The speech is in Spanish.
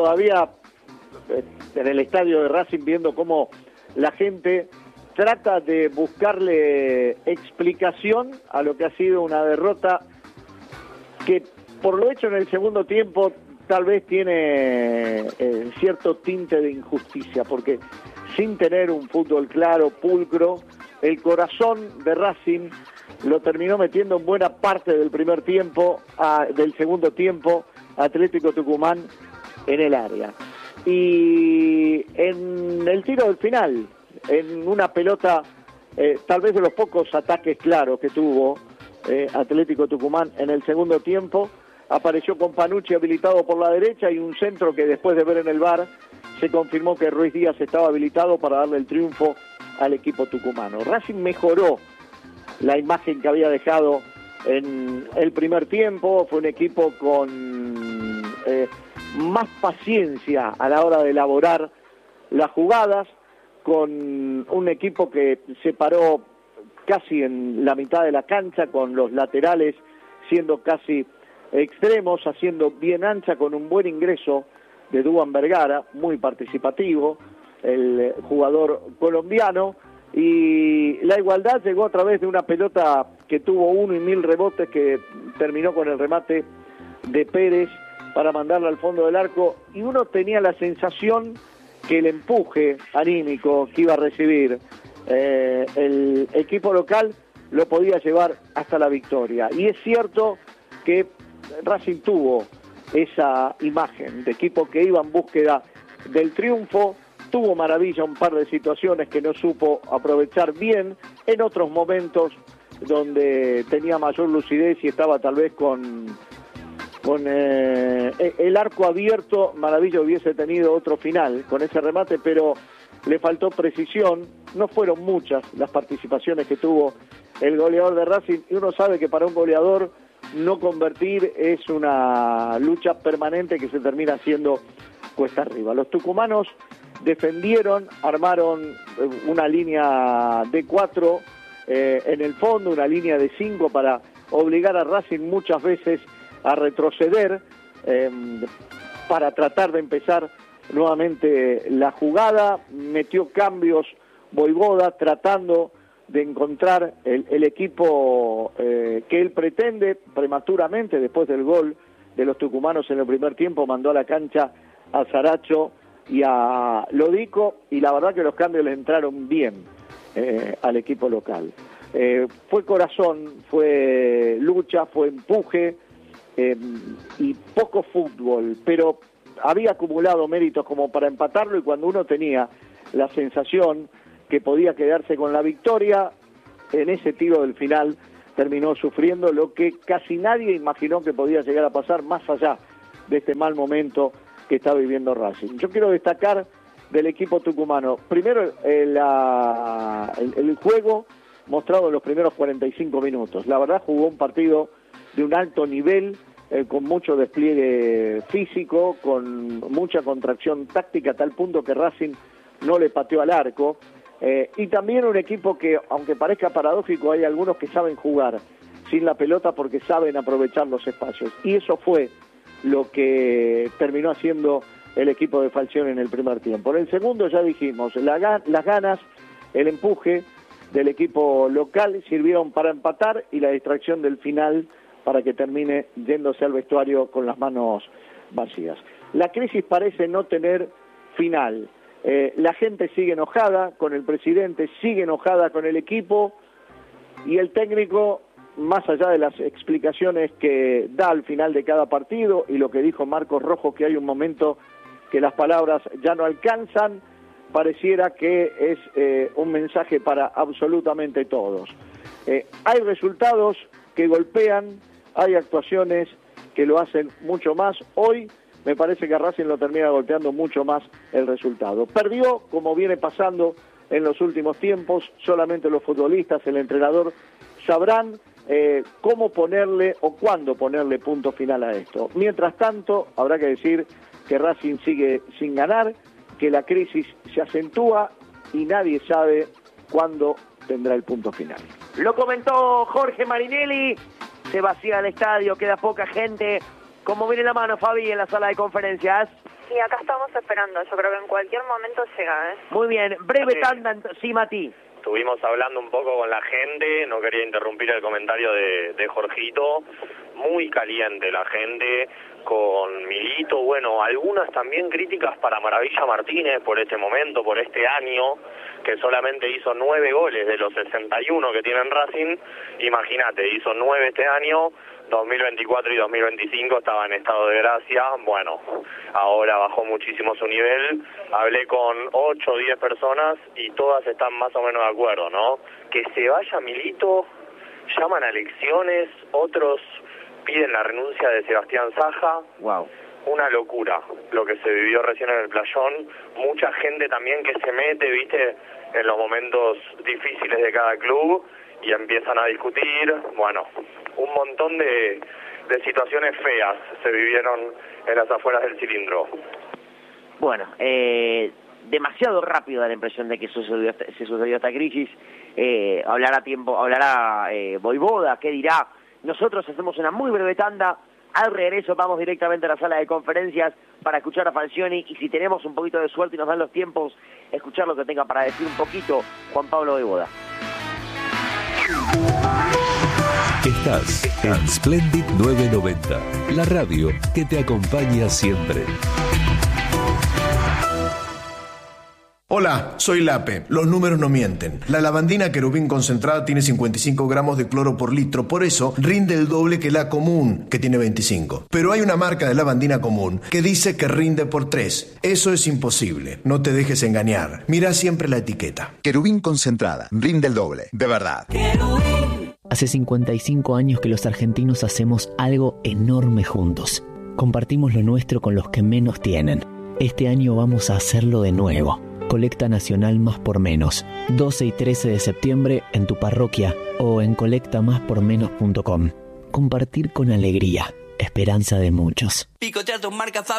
todavía en el estadio de Racing viendo cómo la gente trata de buscarle explicación a lo que ha sido una derrota que por lo hecho en el segundo tiempo tal vez tiene cierto tinte de injusticia, porque sin tener un fútbol claro, pulcro, el corazón de Racing lo terminó metiendo en buena parte del primer tiempo, del segundo tiempo, Atlético Tucumán en el área. Y en el tiro del final, en una pelota, tal vez de los pocos ataques claros que tuvo Atlético Tucumán en el segundo tiempo, apareció con Panucci habilitado por la derecha y un centro que después de ver en el VAR se confirmó que Ruiz Díaz estaba habilitado para darle el triunfo al equipo tucumano. Racing mejoró la imagen que había dejado en el primer tiempo, fue un equipo con más paciencia a la hora de elaborar las jugadas, con un equipo que se paró casi en la mitad de la cancha, con los laterales siendo casi extremos, haciendo bien ancha, con un buen ingreso de Duván Vergara, muy participativo, el jugador colombiano, y la igualdad llegó a través de una pelota que tuvo 1 y 1000 rebotes, que terminó con el remate de Pérez para mandarla al fondo del arco, y uno tenía la sensación que el empuje anímico que iba a recibir el equipo local lo podía llevar hasta la victoria. Y es cierto que Racing tuvo esa imagen de equipo que iba en búsqueda del triunfo, tuvo maravilla un par de situaciones que no supo aprovechar bien, en otros momentos donde tenía mayor lucidez y estaba tal vez con el arco abierto, Maravilla hubiese tenido otro final con ese remate, pero le faltó precisión. No fueron muchas las participaciones que tuvo el goleador de Racing, y uno sabe que para un goleador no convertir es una lucha permanente que se termina haciendo cuesta arriba. Los tucumanos defendieron, armaron una línea de 4 en el fondo, una línea de 5 para obligar a Racing muchas veces a retroceder, para tratar de empezar nuevamente la jugada. Metió cambios Voivoda tratando de encontrar el equipo que él pretende. Prematuramente, después del gol de los tucumanos en el primer tiempo, mandó a la cancha a Saracho y a Lodico, y la verdad que los cambios le entraron bien al equipo local. Fue corazón, fue lucha, fue empuje y poco fútbol, pero había acumulado méritos como para empatarlo, y cuando uno tenía la sensación que podía quedarse con la victoria, en ese tiro del final terminó sufriendo lo que casi nadie imaginó que podía llegar a pasar, más allá de este mal momento que está viviendo Racing. Yo quiero destacar del equipo tucumano, primero el juego mostrado en los primeros 45 minutos. La verdad, jugó un partido de un alto nivel, con mucho despliegue físico, con mucha contracción táctica, a tal punto que Racing no le pateó al arco, y también un equipo que, aunque parezca paradójico, hay algunos que saben jugar sin la pelota porque saben aprovechar los espacios, y eso fue lo que terminó haciendo el equipo de Falcioni en el primer tiempo. En el segundo, ya dijimos, las ganas, el empuje del equipo local sirvieron para empatar, y la distracción del final para que termine yéndose al vestuario con las manos vacías. La crisis parece no tener final. La gente sigue enojada con el presidente, sigue enojada con el equipo, y el técnico, más allá de las explicaciones que da al final de cada partido y lo que dijo Marcos Rojo, que hay un momento que las palabras ya no alcanzan, pareciera que es un mensaje para absolutamente todos. Hay resultados que golpean, hay actuaciones que lo hacen mucho más. Hoy me parece que a Racing lo termina golpeando mucho más el resultado. Perdió, como viene pasando en los últimos tiempos, solamente los futbolistas, el entrenador, sabrán cómo ponerle o cuándo ponerle punto final a esto. Mientras tanto, habrá que decir que Racing sigue sin ganar, que la crisis se acentúa y nadie sabe cuándo tendrá el punto final. Lo comentó Jorge Marinelli, se vacía el estadio, queda poca gente ¿Cómo viene la mano, Fabi, en la sala de conferencias? Y acá estamos esperando, yo creo que en cualquier momento llega, ¿eh? Muy bien, breve tanda, sí, Mati. Estuvimos hablando un poco con la gente, no quería interrumpir el comentario de Jorgito, muy caliente la gente, con Milito, bueno, algunas también críticas para Maravilla Martínez por este momento, por este año, que solamente hizo 9 goles de los 61 que tienen Racing, imagínate, hizo 9 este año, 2024 y 2025 estaba en estado de gracia, bueno, ahora bajó muchísimo su nivel, hablé con 8 o 10 personas y todas están más o menos de acuerdo, ¿no? Que se vaya Milito, llaman a elecciones, otros piden la renuncia de Sebastián Saja. Wow. Una locura lo que se vivió recién en el Playón, mucha gente también que se mete, viste, en los momentos difíciles de cada club y empiezan a discutir, bueno, un montón de situaciones feas se vivieron en las afueras del cilindro. Bueno, demasiado rápido da la impresión de que se sucedió esta crisis. Hablará Voivoda, ¿qué dirá? Nosotros hacemos una muy breve tanda. Al regreso vamos directamente a la sala de conferencias para escuchar a Falcioni y si tenemos un poquito de suerte y nos dan los tiempos, escuchar lo que tenga para decir un poquito Juan Pablo Voivoda. Estás en Splendid 990, la radio que te acompaña siempre. Hola, soy Lape. Los números no mienten. La lavandina querubín concentrada tiene 55 gramos de cloro por litro, por eso rinde el doble que la común, que tiene 25. Pero hay una marca de lavandina común que dice que rinde por 3. Eso es imposible. No te dejes engañar. Mira siempre la etiqueta. Querubín concentrada, rinde el doble, de verdad. Hace 55 años que los argentinos hacemos algo enorme juntos. Compartimos lo nuestro con los que menos tienen. Este año vamos a hacerlo de nuevo. Colecta Nacional Más por Menos, 12 y 13 de septiembre en tu parroquia o en colectamáspormenos.com. Compartir con alegría, esperanza de muchos. Picotea tus marcas